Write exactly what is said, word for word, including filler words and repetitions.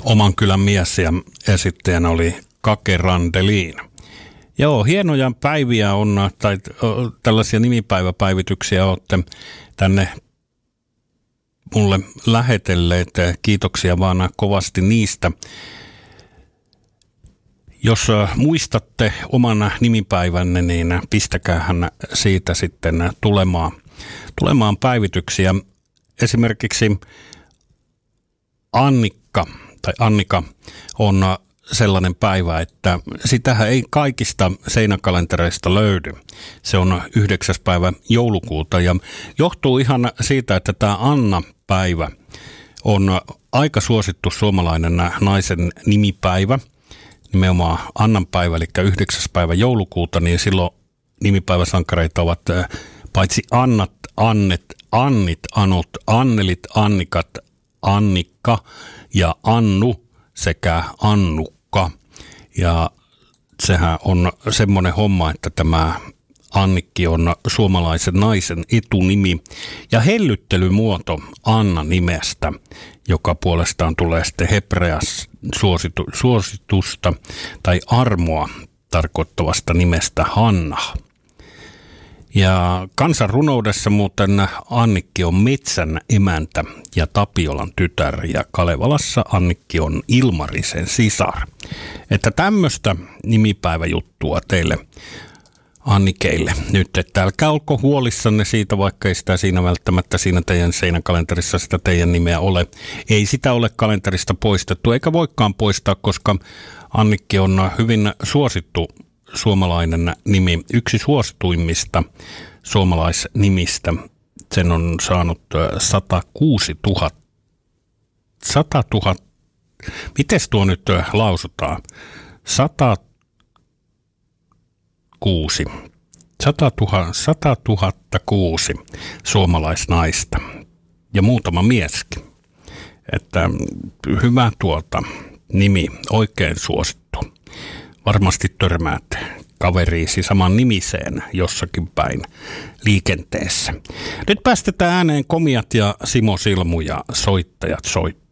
Oman kylän mies ja esittäjänä oli Kake Randelin. Joo, hienoja päiviä on, tai tällaisia nimipäiväpäivityksiä olette tänne mulle lähetelleet. Kiitoksia vaan kovasti niistä. Jos muistatte oman nimipäivänne, niin pistäkäähän siitä sitten tulemaan, tulemaan päivityksiä. Esimerkiksi Annikka tai Annika on sellainen päivä, että sitähän ei kaikista seinäkalentereista löydy. Se on yhdeksäs päivä joulukuuta ja johtuu ihan siitä, että tämä Anna-päivä on aika suosittu suomalainen naisen nimipäivä. Nimenomaan Annan päivä, eli yhdeksäs päivä joulukuuta, niin silloin nimipäiväsankareita ovat paitsi Annat, Annet, Annit, Anut, Annelit, Annikat, Annikka ja Annu sekä Annukka. Ja sehän on semmoinen homma, että tämä Annikki on suomalaisen naisen etunimi ja hellyttelymuoto Anna nimestä, joka puolestaan tulee sitten hebreas suositu, suositusta tai armoa tarkoittavasta nimestä Hanna. Ja kansanrunoudessa muuten Annikki on metsän emäntä ja Tapiolan tytär ja Kalevalassa Annikki on Ilmarisen sisar. Että tämmöistä nimipäiväjuttua teille Annikeille nyt, että älkää olko huolissanne siitä, vaikka ei sitä siinä välttämättä siinä teidän seinäkalenterissa sitä teidän nimeä ole. Ei sitä ole kalenterista poistettu, eikä voikaan poistaa, koska Annikki on hyvin suosittu suomalainen nimi, yksi suosituimmista suomalaisnimistä. Sen on saanut sata kuusi tuhatta. sata tuhatta. Mites tuo nyt lausutaan? sata kuusi. sata tuhatta kuusi suomalaisnaista ja muutama mieskin. Että hyvä tuota nimi, oikein suosittu. Varmasti törmäät kaveriisi saman nimiseen jossakin päin liikenteessä. Nyt päästetään ääneen Komiat ja Simo Silmu ja Soittajat soittaa.